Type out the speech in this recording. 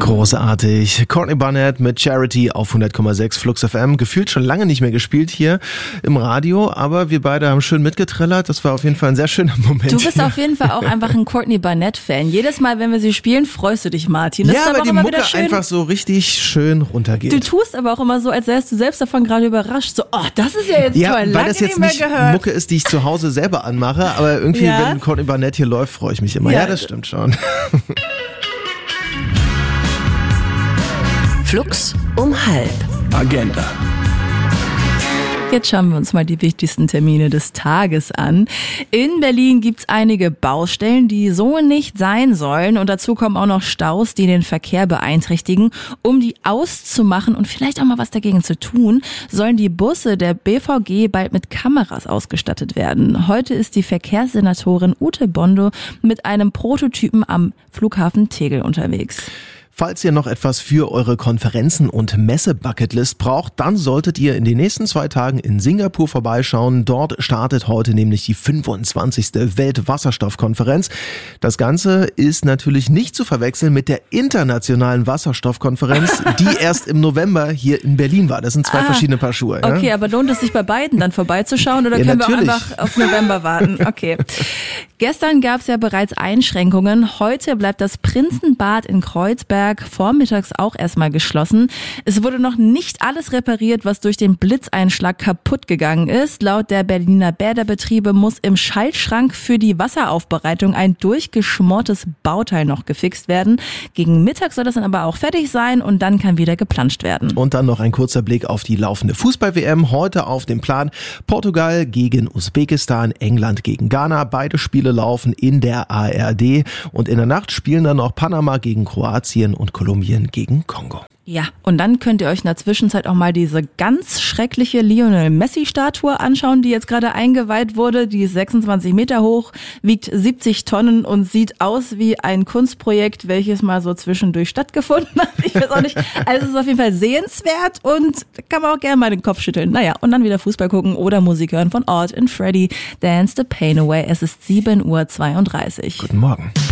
Großartig. Courtney Barnett mit Charity auf 100,6 Flux FM. Gefühlt schon lange nicht mehr gespielt hier im Radio, aber wir beide haben schön mitgetrellert. Das war auf jeden Fall ein sehr schöner Moment. Du bist auf jeden Fall auch einfach ein Courtney Barnett-Fan. Jedes Mal, wenn wir sie spielen, freust du dich, Martin. Das ja, ist aber weil die immer Mucke wieder schön. einfach so richtig schön runtergeht. Du tust aber auch immer so, als wärst du selbst davon gerade überrascht. So, oh, das ist ja jetzt toll. Weil Lange das jetzt nicht mehr nicht gehört. Mucke ist, die ich zu Hause selber anmache, aber irgendwie, wenn Courtney Barnett hier läuft, freue ich mich immer. Ja, das stimmt schon. Flux um 12:30. Agenda. Jetzt schauen wir uns mal die wichtigsten Termine des Tages an. In Berlin gibt's einige Baustellen, die so nicht sein sollen. Und dazu kommen auch noch Staus, die den Verkehr beeinträchtigen. Um die auszumachen und vielleicht auch mal was dagegen zu tun, sollen die Busse der BVG bald mit Kameras ausgestattet werden. Heute ist die Verkehrssenatorin Ute Bondo mit einem Prototypen am Flughafen Tegel unterwegs. Falls ihr noch etwas für eure Konferenzen- und Messe-Bucketlist braucht, dann solltet ihr in den nächsten 2 Tagen in Singapur vorbeischauen. Dort startet heute nämlich die 25. Weltwasserstoffkonferenz. Das Ganze ist natürlich nicht zu verwechseln mit der internationalen Wasserstoffkonferenz, die erst im November hier in Berlin war. Das sind 2 verschiedene Paar Schuhe. Okay, ja? aber lohnt es sich bei beiden dann vorbeizuschauen oder Ja, können natürlich. wir auch einfach auf November warten? Okay. Gestern gab es ja bereits Einschränkungen. Heute bleibt das Prinzenbad in Kreuzberg vormittags auch erstmal geschlossen. Es wurde noch nicht alles repariert, was durch den Blitzeinschlag kaputt gegangen ist. Laut der Berliner Bäderbetriebe muss im Schaltschrank für die Wasseraufbereitung ein durchgeschmortes Bauteil noch gefixt werden. Gegen Mittag soll das dann aber auch fertig sein und dann kann wieder geplanscht werden. Und dann noch ein kurzer Blick auf die laufende Fußball-WM. Heute auf dem Plan Portugal gegen Usbekistan, England gegen Ghana. Beide Spiele laufen in der ARD. Und in der Nacht spielen dann noch Panama gegen Kroatien und Kolumbien gegen Kongo. Ja, und dann könnt ihr euch in der Zwischenzeit auch mal diese ganz schreckliche Lionel Messi-Statue anschauen, die jetzt gerade eingeweiht wurde. Die ist 26 Meter hoch, wiegt 70 Tonnen und sieht aus wie ein Kunstprojekt, welches mal so zwischendurch stattgefunden hat. Ich weiß auch nicht. Also es ist auf jeden Fall sehenswert und kann man auch gerne mal den Kopf schütteln. Naja, und dann wieder Fußball gucken oder Musik hören von Ort and Freddy. Dance the Pain Away. Es ist 7:32 Uhr. Guten Morgen.